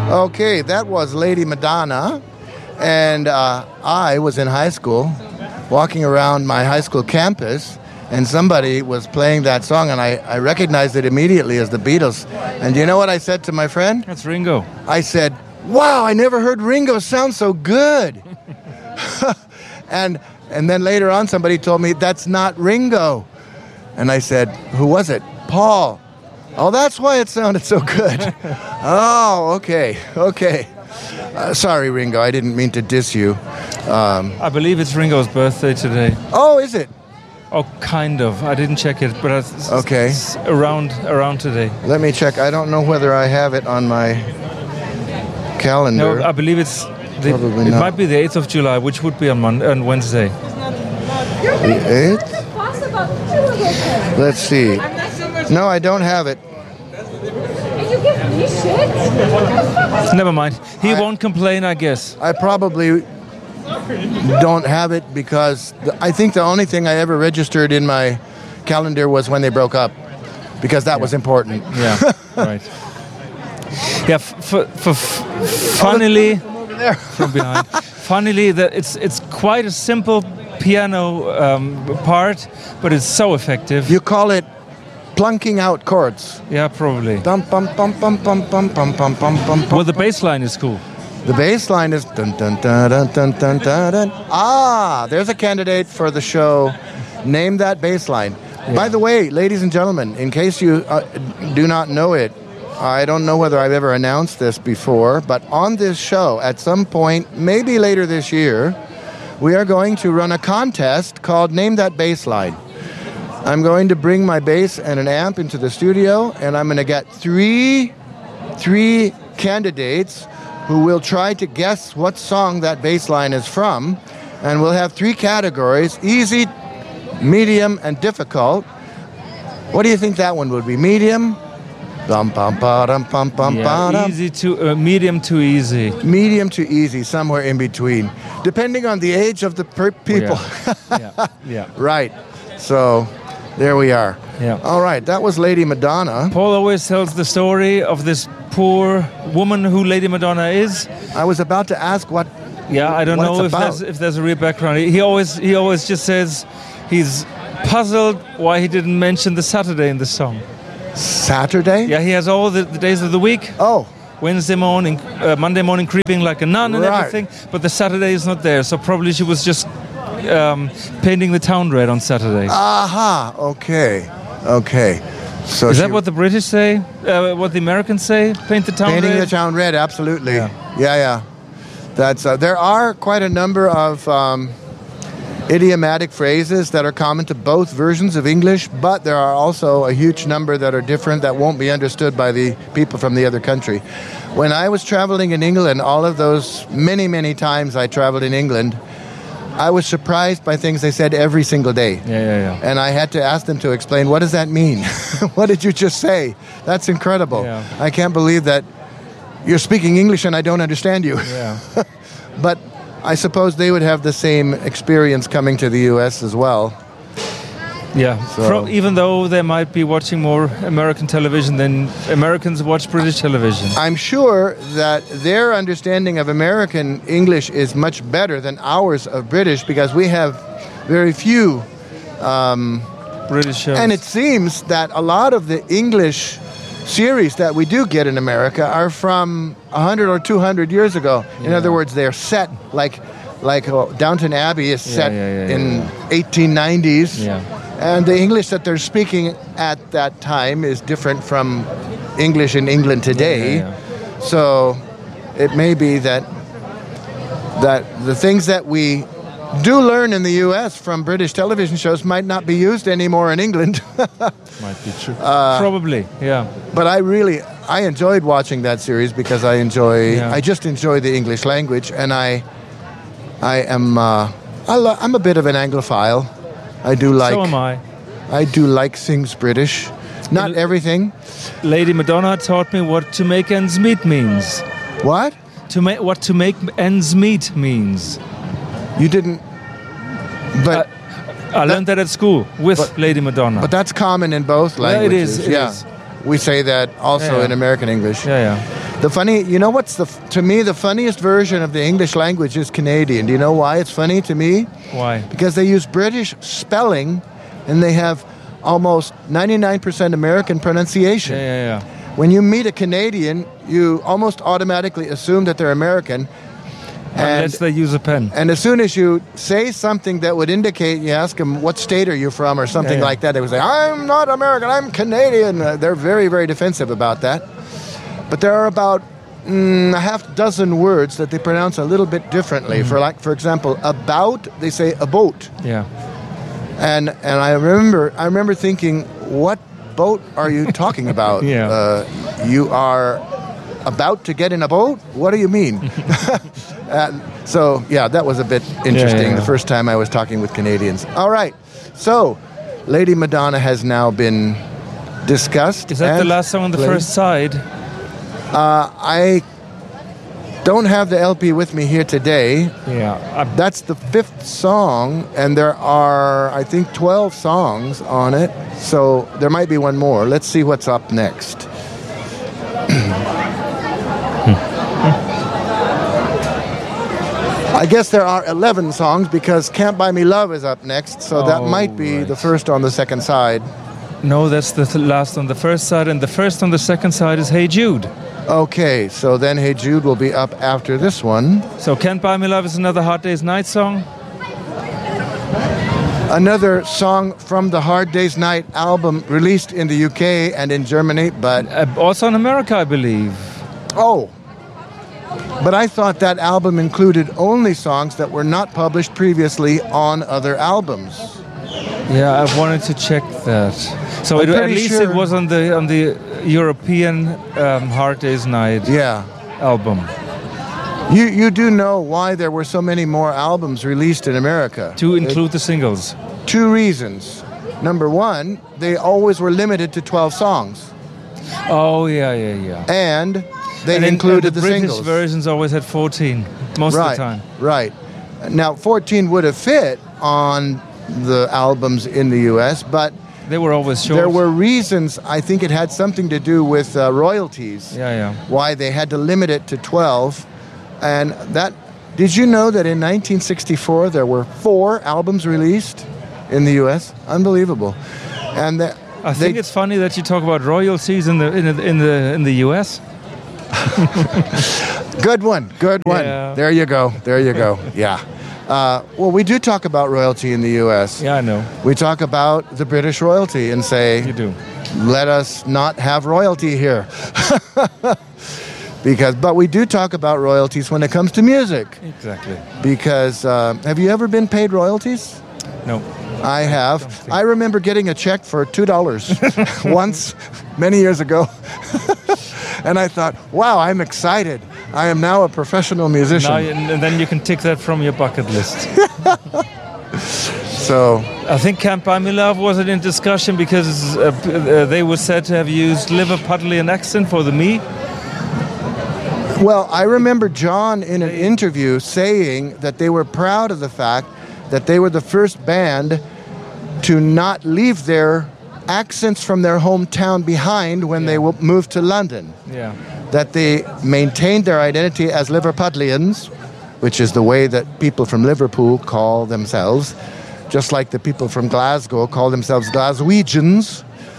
Okay, that was Lady Madonna. And I was in high school, walking around my high school campus, and somebody was playing that song, and I recognized it immediately as the Beatles. And do you know what I said to my friend? That's Ringo. I said, wow, I never heard Ringo sound so good. and then later on, somebody told me, that's not Ringo. And I said, who was it? Paul. Oh, that's why it sounded so good. Oh, okay. Sorry, Ringo, I didn't mean to diss you. I believe it's Ringo's birthday today. Oh, is it? Oh, kind of. I didn't check it, but it's Okay. it's around today. Let me check. I don't know whether I have it on my calendar. No, I believe it Probably not. might be the 8th of July, which would be on Wednesday. The 8th? Let's see. No, I don't have it. You give me shit? Never mind. He won't complain, I guess. I probably don't have it because I think the only thing I ever registered in my calendar was when they broke up, because that was important. Yeah, right. Yeah, funnily, Over there. from behind. Funnily, that it's quite a simple piano part, but it's so effective. You call it plunking out chords. Yeah, probably. Dum bum bum bum bum bum bum bum bum bum. Well, the bass line is cool. The bass line is dun dun dun dun dun dun dun dun. Ah, there's a candidate for the show. Name that bass line. By the way, ladies and gentlemen, in case you do not know it, I don't know whether I've ever announced this before, but on this show, at some point, maybe later this year, we are going to run a contest called Name That Bass Line. I'm going to bring my bass and an amp into the studio, and I'm going to get three candidates who will try to guess what song that bass line is from. And we'll have 3 categories: easy, medium, and difficult. What do you think that one would be? Medium? Bum, bum, ba, dum, bum, bum, ba, Yeah, dum. easy to medium to easy. Medium to easy, somewhere in between, depending on the age of the people. Yeah. Right. So there we are. Yeah. All right, that was Lady Madonna. Paul always tells the story of this poor woman who Lady Madonna is. I was about to ask what. Yeah, I don't What know it's about. if there's a real background. He always just says he's puzzled why he didn't mention the Saturday in the song. Saturday? Yeah, he has all the days of the week. Oh, Wednesday morning, Monday morning, creeping like a nun and Right. everything. But the Saturday is not there, so probably she was just painting the town red on Saturday. aha. Okay. So Is that what the British say? What the Americans say? Paint the town painting red? the town red? Absolutely. Yeah. Yeah. That's there are quite a number of idiomatic phrases that are common to both versions of English, but there are also a huge number that are different that won't be understood by the people from the other country. When I was traveling in England, all of those many times I traveled in England, I was surprised by things they said every single day. Yeah. And I had to ask them to explain, what does that mean? What did you just say? That's incredible. Yeah. I can't believe that you're speaking English and I don't understand you. Yeah. But I suppose they would have the same experience coming to the U.S. as well. Yeah. So- Even though they might be watching more American television than Americans watch British television. I'm sure that their understanding of American English is much better than ours of British, because we have very few. British shows. And it seems that a lot of the English series that we do get in America are from 100 or 200 years ago. In other words, they're set like Downton Abbey is set in 1890s. Yeah. And the English that they're speaking at that time is different from English in England today. Yeah. So it may be that the things that we do learn in the U.S. from British television shows might not be used anymore in England. Might be true. Probably, yeah. But I enjoyed watching that series because I just enjoy the English language, and I'm a bit of an Anglophile. I do like. So am I. I do like things British. Not everything. Lady Madonna taught me what to make ends meet means. What? What to make ends meet means. You didn't. But I learned that at school with Lady Madonna. but that's common in both Yeah, it languages. is, it is. We say that also Yeah. in American English. yeah. The funny, you know what's to me, the funniest version of the English language is Canadian. Do you know why it's funny to me? Why? Because they use British spelling and they have almost 99% American pronunciation. Yeah. When you meet a Canadian, you almost automatically assume that they're American. Unless they use a pen. And as soon as you say something that would indicate, you ask them, what state are you from or something like that, they would say, I'm not American, I'm Canadian. They're very, very defensive about that. But there are about a half dozen words that they pronounce a little bit differently. For example, about, they say a boat. Yeah. And I remember thinking, what boat are you talking about? You are about to get in a boat? What do you mean? So, yeah, that was a bit interesting the first time I was talking with Canadians. All right. So, Lady Madonna has now been discussed. Is that the last song on the first side? I don't have the LP with me here today. Yeah. That's the 5th song, and there are, I think, 12 songs on it. So there might be one more. Let's see what's up next. I guess there are 11 songs because Can't Buy Me Love is up next. So that might be the first on the second side. No, that's the last on the first side, and the first on the second side is Hey Jude. Okay, so then Hey Jude will be up after this one. So Can't Buy Me Love is another Hard Day's Night song? Another song from the Hard Day's Night album released in the UK and in Germany, but... also in America, I believe. Oh. But I thought that album included only songs that were not published previously on other albums. Yeah, I wanted to check that. So at least it was on the European Hard Day's Night album. You do know why there were so many more albums released in America? To include the singles. 2 reasons. Number one, they always were limited to 12 songs. Oh, yeah. And they included the British singles. versions always had 14 most of the time. Right. Now, 14 would have fit on the albums in the U.S., but they were always short. There were reasons. I think it had something to do with royalties. Why they had to limit it to 12, and that. Did you know that in 1964 there were 4 albums released in the U.S.? Unbelievable. And I think it's funny that you talk about royalties in the U.S. Good one. Yeah. There you go. Yeah. Well, we do talk about royalty in the U.S. Yeah, I know. We talk about the British royalty and say, you do. Let us not have royalty here. But we do talk about royalties when it comes to music. Exactly. Because have you ever been paid royalties? No. I have. I remember getting a check for $2 once, many years ago. And I thought, wow, I'm excited. I am now a professional musician. And then you can tick that from your bucket list. So I think Can't Buy Me Love wasn't in discussion because they were said to have used Liverpudlian accent for the me. Well, I remember John in an interview saying that they were proud of the fact that they were the first band to not leave their accents from their hometown behind when they moved to London. Yeah. That they maintained their identity as Liverpudlians, which is the way that people from Liverpool call themselves, just like the people from Glasgow call themselves Glaswegians.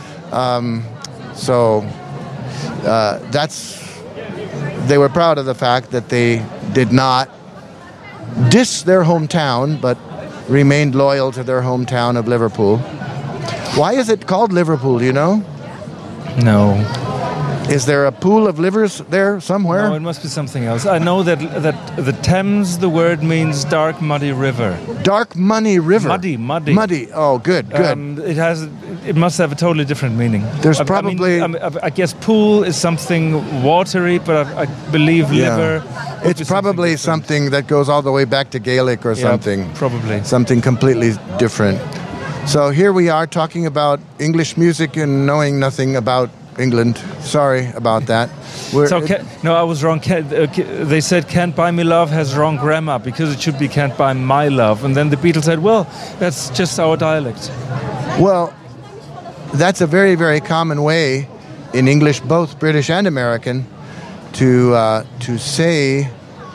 They were proud of the fact that they did not diss their hometown, but remained loyal to their hometown of Liverpool. Why is it called Liverpool, do you know? No. Is there a pool of livers there somewhere? No, it must be something else. I know that the Thames, the word means dark, muddy river. Dark, muddy river? Muddy. Muddy, oh, good. It must have a totally different meaning. There's probably... I guess pool is something watery, but I believe liver... It's probably something that goes all the way back to Gaelic or something. Probably. Something completely different. So here we are talking about English music and knowing nothing about England. Sorry about that. I was wrong. They said Can't Buy Me Love has wrong grammar because it should be Can't Buy My Love. And then the Beatles said, well, that's just our dialect. Well, that's a very, very common way in English, both British and American, to say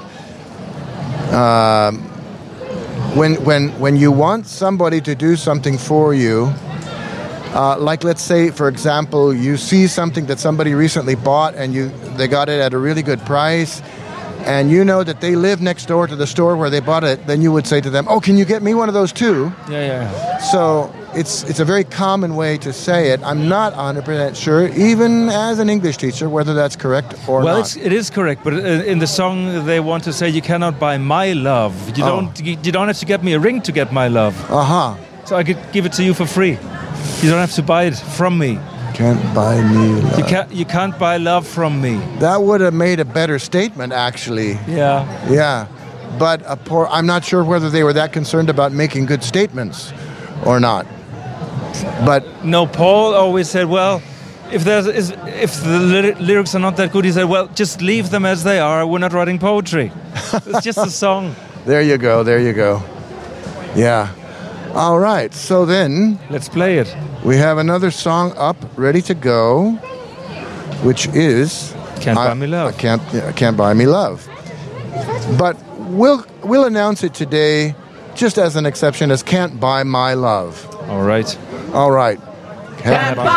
when you want somebody to do something for you, like let's say, for example, you see something that somebody recently bought and they got it at a really good price, and you know that they live next door to the store where they bought it, then you would say to them, "Oh, can you get me one of those too?" Yeah. So it's a very common way to say it. I'm not 100% sure, even as an English teacher, whether that's correct or Well, not. it is correct, but in the song they want to say you cannot buy my love. You don't have to get me a ring to get my love. Uh-huh. So I could give it to you for free. You don't have to buy it from me. Can't buy me love. You can't buy love from me. That would have made a better statement, actually. Yeah. Yeah. But I'm not sure whether they were that concerned about making good statements or not. But no, Paul always said, well, if the lyrics are not that good, he said, well, just leave them as they are. We're not writing poetry. It's just a song. There you go. Yeah. All right. So then, let's play it. We have another song up, ready to go, which is Can't Buy Me Love. Can't Buy Me Love. But we'll announce it today, just as an exception, as Can't Buy My Love. All right. All right. Can't buy